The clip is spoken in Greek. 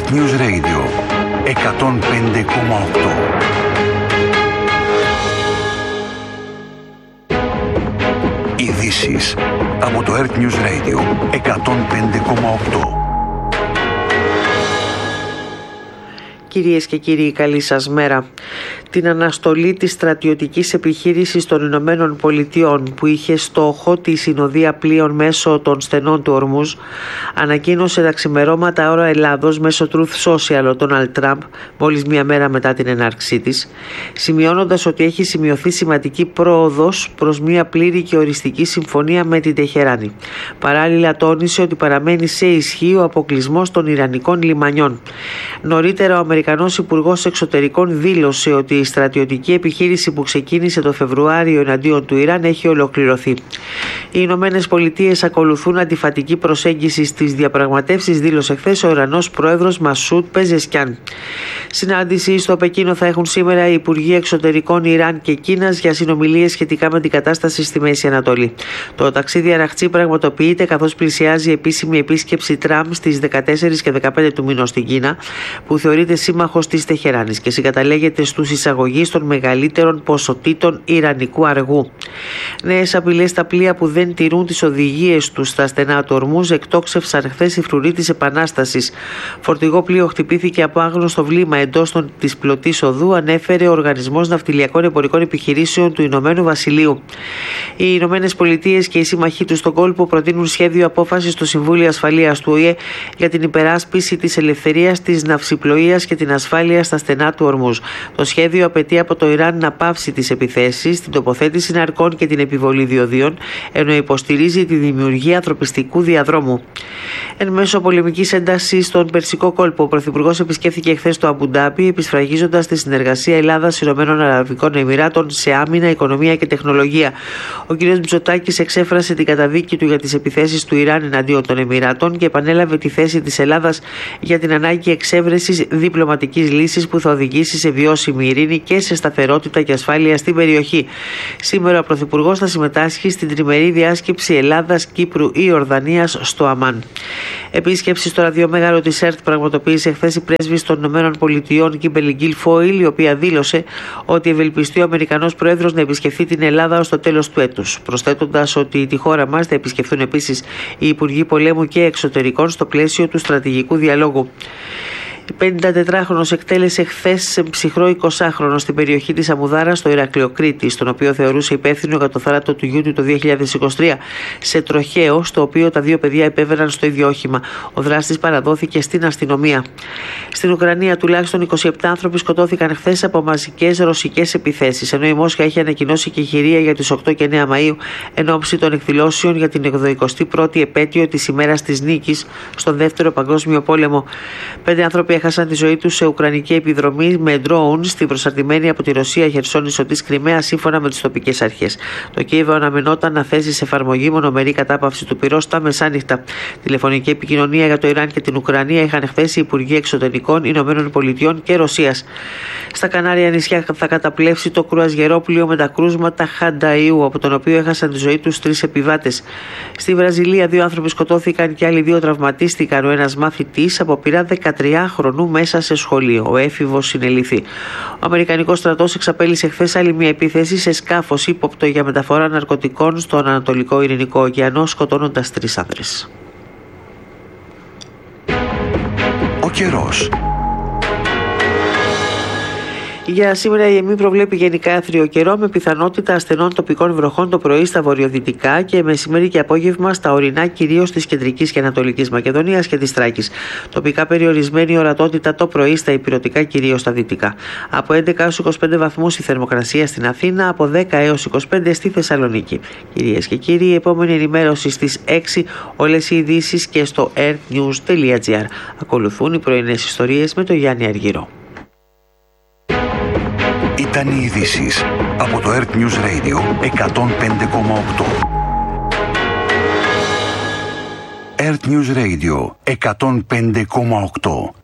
Earth News Radio 105,8. Ειδήσεις από το Earth News Radio 105,8. Κυρίες και κύριοι, καλή σας μέρα. Την αναστολή της στρατιωτικής επιχείρησης των Ηνωμένων Πολιτειών που είχε στόχο τη συνοδεία πλοίων μέσω των στενών του Ορμούζ ανακοίνωσε τα ξημερώματα ώρα Ελλάδος μέσω Truth Social ο Ντόναλντ Τραμπ μόλις μία μέρα μετά την ενάρξή της, σημειώνοντας ότι έχει σημειωθεί σημαντική πρόοδος προς μία πλήρη και οριστική συμφωνία με την Τεχεράνη. Παράλληλα τόνισε ότι παραμένει σε ισχύ ο αποκλεισμός των Ιρανικών λιμανιών. Νωρίτερα ο Αμερικανός Υπουργός Εξωτερικών δήλωσε ότι η στρατιωτική επιχείρηση που ξεκίνησε το Φεβρουάριο εναντίον του Ιράν έχει ολοκληρωθεί. Οι Ηνωμένες Πολιτείες ακολουθούν αντιφατική προσέγγιση στις διαπραγματεύσεις, δήλωσε χθες ο Ιρανός πρόεδρος Μασούντ Πεζεσκιάν. Συνάντηση στο Πεκίνο θα έχουν σήμερα οι Υπουργοί Εξωτερικών Ιράν και Κίνας για συνομιλίες σχετικά με την κατάσταση στη Μέση Ανατολή. Το ταξίδι αραχτσί πραγματοποιείται καθώς πλησιάζει η επίσημη επίσκεψη Τραμπ στις 14 και 15 του μηνός στην Κίνα, που θεωρείται σύμμαχος της Τεχεράνης και συγκαταλέγεται στους εισαγωγείς των μεγαλύτερων ποσοτήτων ιρανικού αργού. Νέες απειλές στα πλοία που δεν τηρούν τις οδηγίες τους στα στενά του Ορμούζ εκτόξευσαν χθες οι φρουροί της Επανάστασης. Φορτηγό πλοίο χτυπήθηκε από άγνωστο βλήμα εντός της πλωτής οδού, ανέφερε ο Οργανισμός Ναυτιλιακών Εμπορικών Επιχειρήσεων του Ηνωμένου Βασιλείου. Οι Ηνωμένες Πολιτείες και οι σύμμαχοί τους στον κόλπο προτείνουν σχέδιο απόφασης στο Συμβούλιο Ασφαλείας του ΟΗΕ για την υπεράσπιση της ελευθερίας της ναυσιπλοείας και την ασφάλεια στα στενά του Ορμούζ. Το σχέδιο απαιτεί από το Ιράν να πάυσει τις επιθέσεις, την τοποθέτηση ναρκών και την επιβολή διοδίων, ενώ υποστηρίζει τη δημιουργία ανθρωπιστικού διαδρόμου. Εν μέσω πολεμικής έντασης στον Περσικό κόλπο, ο Πρωθυπουργός επισκέφθηκε χθες το Αμπουντάμπι, επισφραγίζοντας τη συνεργασία Ελλάδας-Ηνωμένων Αραβικών Εμιράτων σε άμυνα, οικονομία και τεχνολογία. Ο κ. Μητσοτάκης εξέφρασε την καταδίκη του για τις επιθέσεις του Ιράν εναντίον των Εμιράτων και επανέλαβε τη θέση της Ελλάδας για την ανάγκη εξέβρεσης διπλωματικής λύσης που θα οδηγήσει σε βιώσιμη ειρήνη και σε σταθερότητα και ασφάλεια στην περιοχή. Σήμερα ο Πρωθυπουργός θα συμμετάσχει στην τριμερή διάσκεψη Ελλάδας-Κύπρου-Ιορδανίας στο Αμάν. Επίσκεψη στο ραδιομέγαρο της ΕΡΤ πραγματοποίησε χθες η πρέσβης των ΗΠΑ Κίμπερλι Γκίλφόιλ, η οποία δήλωσε ότι ευελπιστεί ο Αμερικανός Πρόεδρος να επισκεφθεί την Ελλάδα ως το τέλος του έτους, προσθέτοντας ότι τη χώρα μας θα επισκεφθούν επίσης οι Υπουργοί Πολέμου και Εξωτερικών στο πλαίσιο του στρατηγικού διαλόγου. 54χρονος εκτέλεσε χθες ψυχρό 20χρονο στην περιοχή της Αμουδάρα στο Ηράκλειο Κρήτης, τον οποίο θεωρούσε υπεύθυνο για το θάνατο του γιού του το 2023, σε τροχαίο στο οποίο τα δύο παιδιά επέβαιναν στο ίδιο όχημα. Ο δράστης παραδόθηκε στην αστυνομία. Στην Ουκρανία τουλάχιστον 27 άνθρωποι σκοτώθηκαν χθες από μαζικές ρωσικές επιθέσεις, ενώ η Μόσχα έχει ανακοινώσει και χειρία για τις 8 και 9 Μαΐου εν ώψη των εκδηλώσεων για την 81η επέτειο της ημέρας της νίκης στον Δεύτερο Παγκόσμιο Πόλεμο. 5 άνθρωποι έχασαν τη ζωή τους σε ουκρανική επιδρομή με ντρόουν στην προσαρτημένη από τη Ρωσία Χερσόνησο της Κριμαίας, σύμφωνα με τις τοπικές αρχές. Το Κίεβο αναμενόταν να θέσει σε εφαρμογή μονομερή κατάπαυση του πυρός στα μεσάνυχτα. Τηλεφωνική επικοινωνία για το Ιράν και την Ουκρανία είχαν χθες οι Υπουργοί Εξωτερικών Ηνωμένων Πολιτειών και Ρωσίας. Στα Κανάρια νησιά θα καταπλέψει το κρουαζιερόπλοιο με τα κρούσματα Χανταΐου, από τον οποίο έχασαν τη ζωή τους 3 επιβάτες. Στη Βραζιλία 2 άνθρωποι σκοτώθηκαν και άλλοι 2 τραυματίστηκαν. Ο ένας μαθητής από πειρά 13χρονου μέσα σε σχολείο. Ο έφηβος συνελήφθη. Ο Αμερικανικός στρατός εξαπέλυσε χθες άλλη μια επίθεση σε σκάφος ύποπτο για μεταφορά ναρκωτικών στον Ανατολικό Ειρηνικό ωκεανό, σκοτώνοντας 3 άνδρες. Ο καιρός. Για σήμερα η ΕΜΗ προβλέπει γενικά άθριο καιρό με πιθανότητα ασθενών τοπικών βροχών το πρωί στα βορειοδυτικά και μεσημέρι και απόγευμα στα ορεινά, κυρίως της Κεντρικής και Ανατολικής Μακεδονίας και της Θράκης. Τοπικά περιορισμένη ορατότητα το πρωί στα ηπειρωτικά, κυρίως στα δυτικά. Από 11 έως 25 βαθμούς η θερμοκρασία στην Αθήνα, από 10 έως 25 στη Θεσσαλονίκη. Κυρίες και κύριοι, η επόμενη ενημέρωση στις 6, όλες οι ειδήσεις και στο earthnews.gr. Ακολουθούν οι πρωινές ιστορίες με τον Γιάννη Αργυρό. Ήταν οι ειδήσεις από το Earth News Radio 105,8. Earth News Radio 105,8.